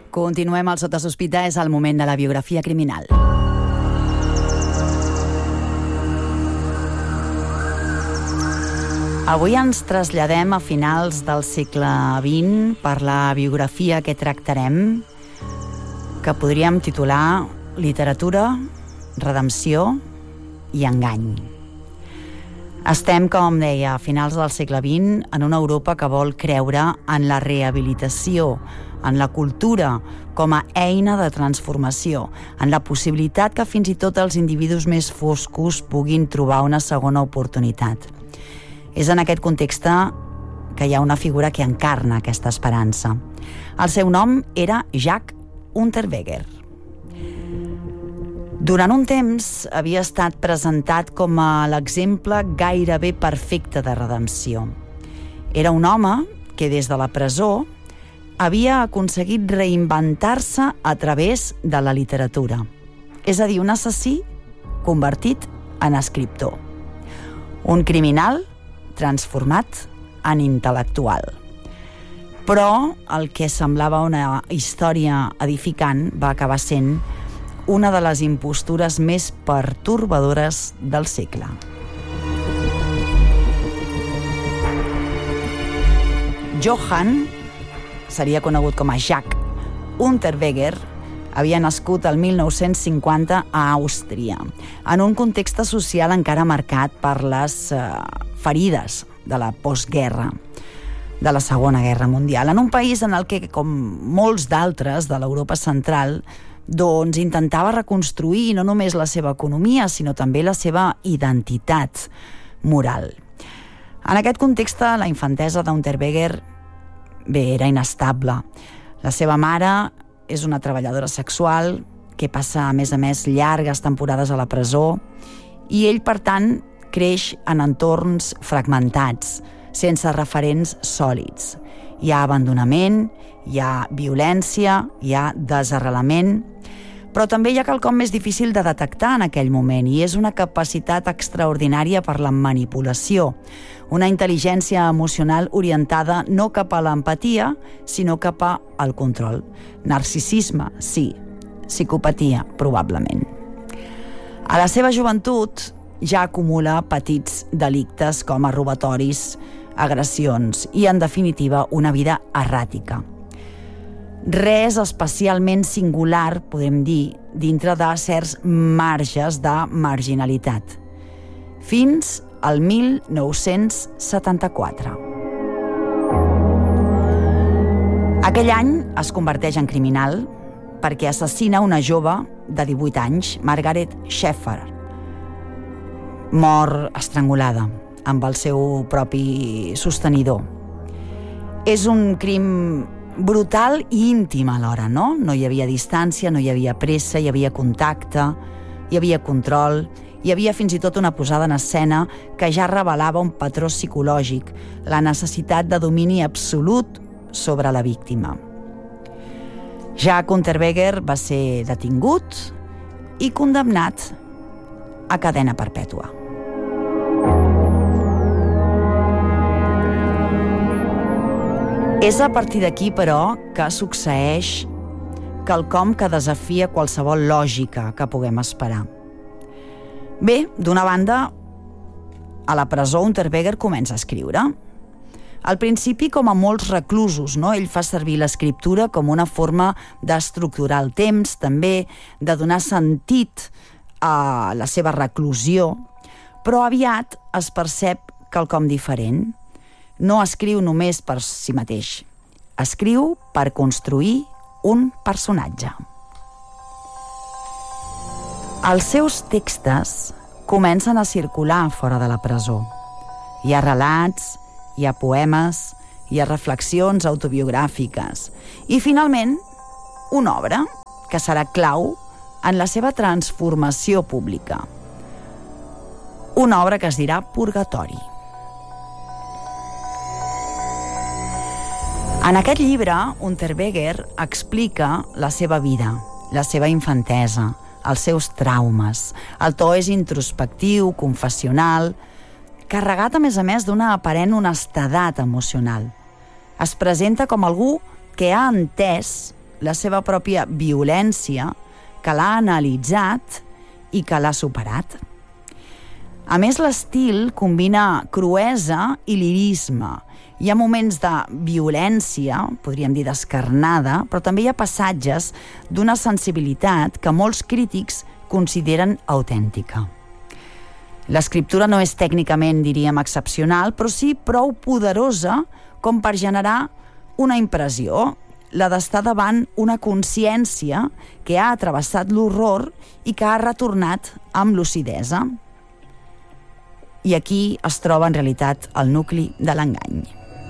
Continuem al Sota Sospita, és el moment de la biografia criminal. Avui ens traslladem a finals del segle XX per la biografia que tractarem, que podríem titular Literatura, redempció i engany. Estem, com deia, a finals del segle XX en una Europa que vol creure en la rehabilitació, en la cultura com a eina de transformació, en la possibilitat que fins i tot els individus més foscos puguin trobar una segona oportunitat. És en aquest context que hi ha una figura que encarna aquesta esperança. El seu nom era Jacques Unterweger. Durant un temps havia estat presentat com a l'exemple gairebé perfecte de redempció. Era un home que des de la presó havia aconseguit reinventar-se a través de la literatura. És a dir, un assassí convertit en escriptor. Un criminal transformat en intel·lectual. Però el que semblava una història edificant va acabar sent una de les impostures més pertorbadores del segle. Johann, seria conegut com a Jacques Unterweger, havia nascut el 1950 a Àustria, en un context social encara marcat per les ferides de la postguerra, de la Segona Guerra Mundial, en un país en el que, com molts d'altres de l'Europa central, doncs intentava reconstruir no només la seva economia, sinó també la seva identitat moral. En aquest context, la infantesa d'Unterweger era inestable. La seva mare és una treballadora sexual que passa, a més, llargues temporades a la presó i ell, per tant, creix en entorns fragmentats, sense referents sòlids. Hi ha abandonament, hi ha violència, hi ha desarrelament, però també hi ha quelcom més difícil de detectar en aquell moment, i és una capacitat extraordinària per la manipulació, una intel·ligència emocional orientada no cap a l'empatia, sinó cap al control. Narcisisme, sí. Psicopatia, probablement. A la seva joventut ja acumula petits delictes com a robatoris, agressions i, en definitiva, una vida erràtica. Res especialment singular, podem dir, dintre de certs marges de marginalitat. Fins al 1974. Aquell any es converteix en criminal perquè assassina una jove de 18 anys, Margaret Scheffer. Mor estrangulada amb el seu propi sostenidor. És un crim brutal i íntim alhora, no? No hi havia distància, no hi havia pressa, hi havia contacte, hi havia control, hi havia fins i tot una posada en escena que ja revelava un patró psicològic, la necessitat de domini absolut sobre la víctima. Jacques Unterweger va ser detingut i condemnat a cadena perpètua. És a partir d'aquí, però, que succeeix quelcom que desafia qualsevol lògica que puguem esperar. Bé, d'una banda, a la presó Unterweger comença a escriure. Al principi, com a molts reclusos, no? Ell fa servir l'escriptura com una forma d'estructurar el temps, també de donar sentit a la seva reclusió, però aviat es percep quelcom diferent. No escriu només per si mateix. Escriu per construir un personatge. Els seus textos comencen a circular fora de la presó. Hi ha relats, hi ha poemes, hi ha reflexions autobiogràfiques i, finalment, una obra que serà clau en la seva transformació pública. Una obra que es dirà Purgatori. En aquest llibre, Unterweger explica la seva vida, la seva infantesa, els seus traumes. El to és introspectiu, confessional, carregat, a més, d'una aparent honestedat emocional. Es presenta com algú que ha entès la seva pròpia violència, que l'ha analitzat i que l'ha superat. A més, l'estil combina cruesa i lirisme. Hi ha moments de violència, podríem dir descarnada, però també hi ha passatges d'una sensibilitat que molts crítics consideren autèntica. L'escriptura no és tècnicament, diríem, excepcional, però sí prou poderosa com per generar una impressió, la d'estar davant una consciència que ha travessat l'horror i que ha retornat amb lucidesa. I aquí es troba en realitat el nucli de l'engany.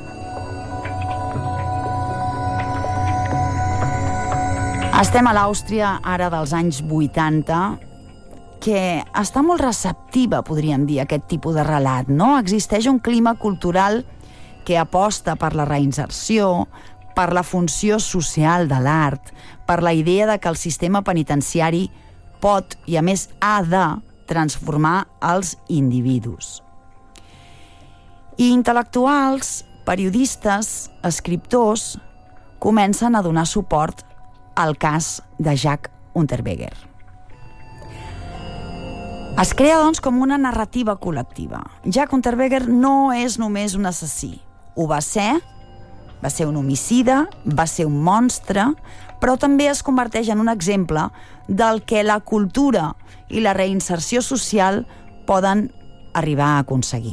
Estem a l'Àustria ara dels anys 80, que està molt receptiva, podríem dir, a aquest tipus de relat, no? Existeix un clima cultural que aposta per la reinserció, per la funció social de l'art, per la idea de que el sistema penitenciari pot, i a més ha de, transformar els individus. I intel·lectuals, periodistes, escriptors, comencen a donar suport al cas de Jacques Unterweger. Es crea, doncs, com una narrativa col·lectiva. Jacques Unterweger no és només un assassí. Ho va ser un homicida, va ser un monstre, però també es converteix en un exemple del que la cultura i la reinserció social poden arribar a aconseguir.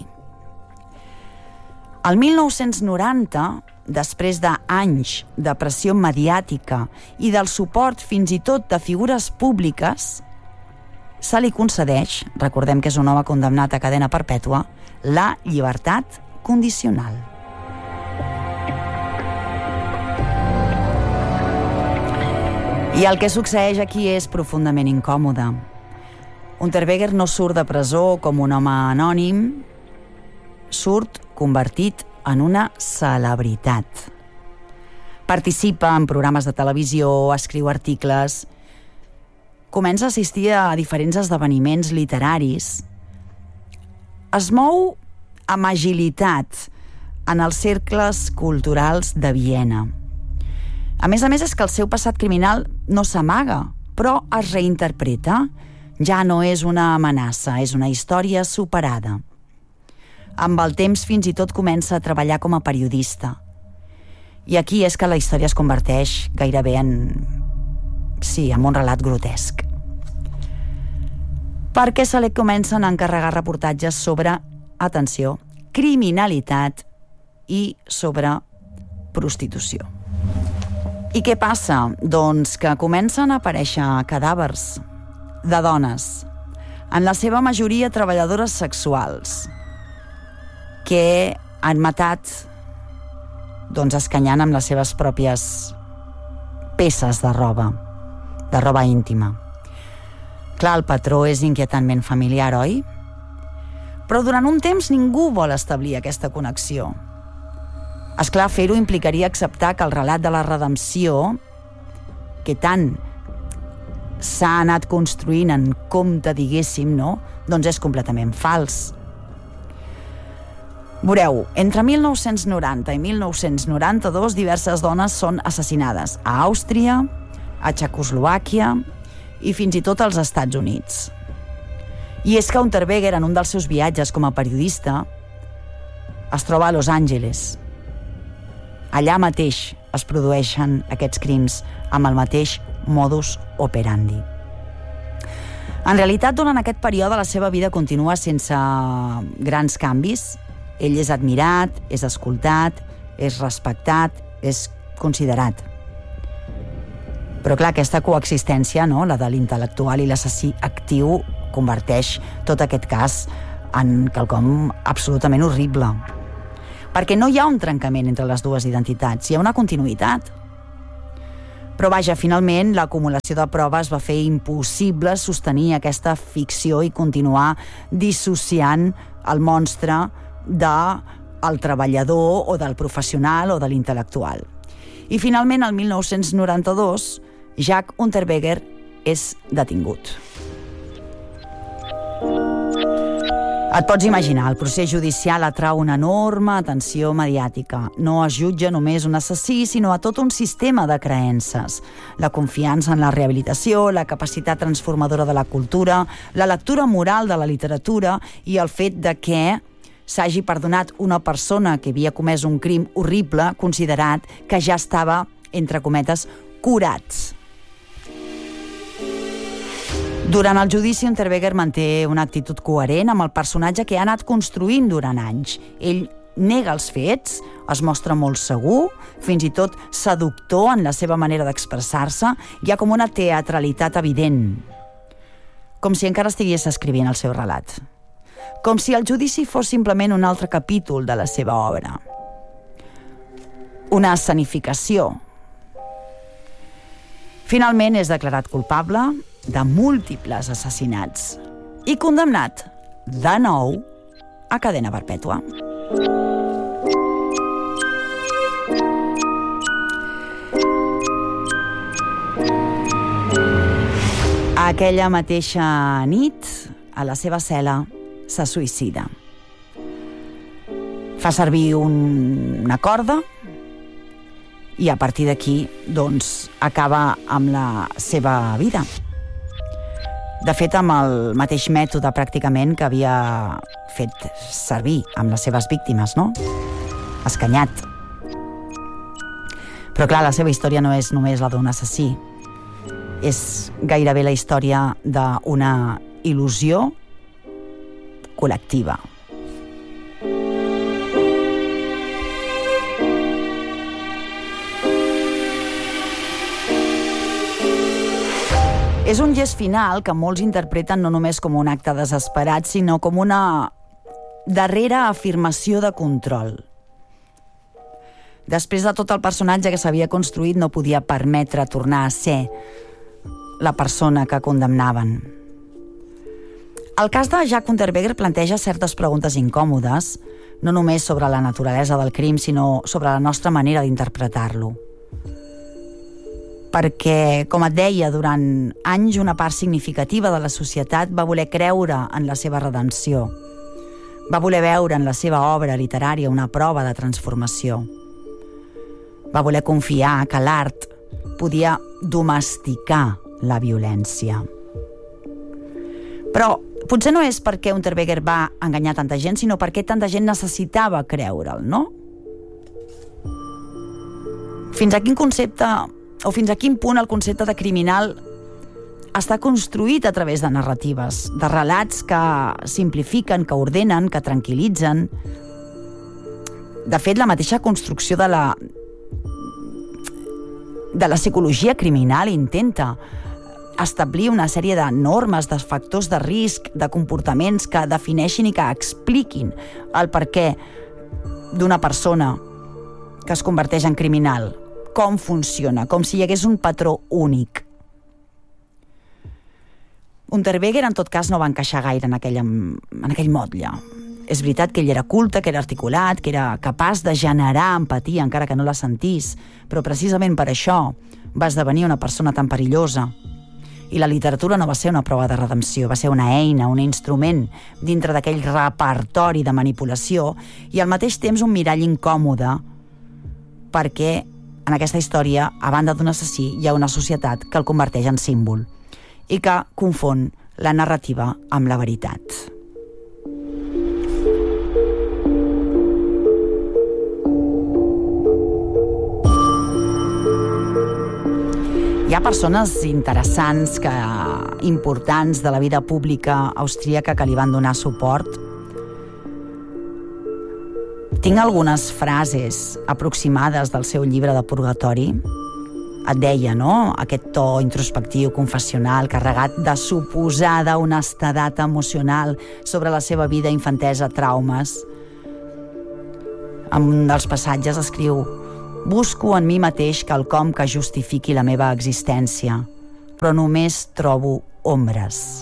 El 1990, després d'anys de pressió mediàtica i del suport fins i tot de figures públiques, se li concedeix, recordem que és un home condemnat a cadena perpètua, la llibertat condicional. I el que succeeix aquí és profundament incòmode. Unterweger no surt de presó com un home anònim, surt convertit en una celebritat. Participa en programes de televisió, escriu articles, comença a assistir a diferents esdeveniments literaris, es mou amb agilitat en els cercles culturals de Viena. A més, és que el seu passat criminal no s'amaga, però es reinterpreta. Ja no és una amenaça, és una història superada. Amb el temps fins i tot comença a treballar com a periodista. I aquí és que la història es converteix gairebé en un relat grotesc. Perquè se li comencen a encarregar reportatges sobre, atenció, criminalitat i sobre prostitució. I què passa? Doncs que comencen a aparèixer cadàvers de dones, en la seva majoria treballadores sexuals, que han matat escanyant amb les seves pròpies peces de roba íntima. Clar, el patró és inquietantment familiar, oi? Però durant un temps ningú vol establir aquesta connexió. Esclar, fer-ho implicaria acceptar que el relat de la redempció, que tant s'ha anat construint en compte, diguéssim, no? Doncs és completament fals. Veureu, entre 1990 i 1992 diverses dones són assassinades a Àustria, a Txecoslovàquia i fins i tot als Estats Units. I és que Unterweger, en un dels seus viatges com a periodista, es troba a Los Angeles. Allà mateix es produeixen aquests crims amb el mateix modus operandi. En realitat, durant aquest període, la seva vida continua sense grans canvis. Ell és admirat, és escoltat, és respectat, és considerat. Però clar, aquesta coexistència, no?, la de l'intel·lectual i l'assassí actiu, converteix tot aquest cas en quelcom absolutament horrible. Perquè no hi ha un trencament entre les dues identitats, hi ha una continuïtat. Però vaja, finalment, l'acumulació de proves va fer impossible sostenir aquesta ficció i continuar dissociant el monstre del treballador o del professional o de l'intel·lectual. I finalment, el 1992, Jacques Unterweger és detingut. Et pots imaginar, el procés judicial atrau una enorme atenció mediàtica. No es jutja només un assassí, sinó a tot un sistema de creences. La confiança en la rehabilitació, la capacitat transformadora de la cultura, la lectura moral de la literatura i el fet de que s'hagi perdonat una persona que havia comès un crim horrible, considerat que ja estava, entre cometes, curats. Durant el judici, Unterweger manté una actitud coherent amb el personatge que ha anat construint durant anys. Ell nega els fets, es mostra molt segur, fins i tot seductor en la seva manera d'expressar-se. Hi ha com una teatralitat evident, com si encara estigués escrivint el seu relat. Com si el judici fos simplement un altre capítol de la seva obra. Una escenificació. Finalment és declarat culpable de múltiples assassinats i condemnat, de nou, a cadena perpètua. Aquella mateixa nit, a la seva cel·la, se suïcida. Fa servir una corda i a partir d'aquí, doncs, acaba amb la seva vida. De fet, amb el mateix mètode pràcticament que havia fet servir amb les seves víctimes, no? Escanyat. Però clar, la seva història no és només la d'un assassí. És gairebé la història d'una il·lusió col·lectiva. És un gest final que molts interpreten no només com un acte desesperat, sinó com una darrera afirmació de control. Després de tot el personatge que s'havia construït, no podia permetre tornar a ser la persona que condemnaven. El cas de Jacques Unterweger planteja certes preguntes incòmodes, no només sobre la naturalesa del crim, sinó sobre la nostra manera d'interpretar-lo. Perquè, com et deia, durant anys una part significativa de la societat va voler creure en la seva redenció. Va voler veure en la seva obra literària una prova de transformació. Va voler confiar que l'art podia domesticar la violència. Però potser no és perquè Unterweger va enganyar tanta gent, sinó perquè tanta gent necessitava creure'l, no? Fins a quin punt el concepte de criminal està construït a través de narratives, de relats que simplifiquen, que ordenen, que tranquil·litzen. De fet, la mateixa construcció de la psicologia criminal intenta establir una sèrie de normes, de factors de risc, de comportaments que defineixin i que expliquin el perquè d'una persona que es converteix en criminal, com funciona, com si hi hagués un patró únic. Unterweger, en tot cas, no va encaixar gaire en aquell motlle. És veritat que ell era culte, que era articulat, que era capaç de generar empatia, encara que no la sentís, però precisament per això va esdevenir una persona tan perillosa. I la literatura no va ser una prova de redempció, va ser una eina, un instrument dintre d'aquell repertori de manipulació i al mateix temps un mirall incòmode, perquè en aquesta història, a banda d'un assassí, hi ha una societat que el converteix en símbol i que confon la narrativa amb la veritat. Hi ha persones interessants, importants de la vida pública austríaca que li van donar suport. Tinc algunes frases aproximades del seu llibre de Purgatori. Et deia, no?, aquest to introspectiu, confessional, carregat de suposada honestedat emocional sobre la seva vida infantesa, traumes. En un dels passatges escriu: «Busco en mi mateix quelcom que justifiqui la meva existència, però només trobo ombres».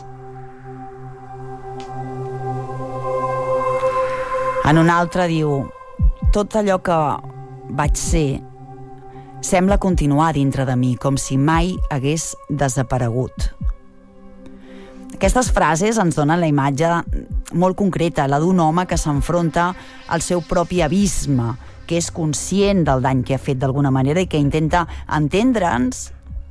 En un altre diu: «Tot allò que vaig ser sembla continuar dintre de mi, com si mai hagués desaparegut». Aquestes frases ens donen la imatge molt concreta, la d'un home que s'enfronta al seu propi abisme, que és conscient del dany que ha fet d'alguna manera i que intenta entendre's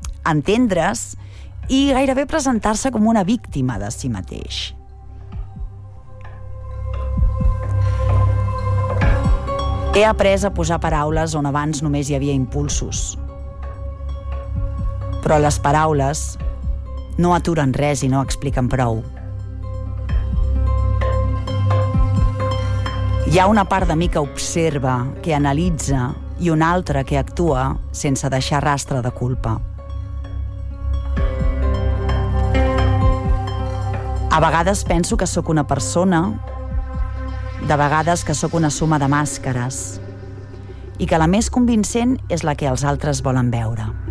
i gairebé presentar-se com una víctima de si mateix. He après a posar paraules on abans només hi havia impulsos. Però les paraules no aturen res i no expliquen prou. Hi ha una part de mi que observa, que analitza, i una altra que actua sense deixar rastre de culpa. A vegades penso que sóc una persona, de vegades que sóc una suma de màscares, i que la més convincent és la que els altres volen veure.